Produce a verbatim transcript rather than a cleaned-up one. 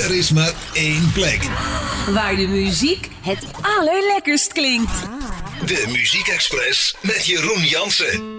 Er is maar één plek waar de muziek het allerlekkerst klinkt. De Muziek Express met Jeroen Jansen.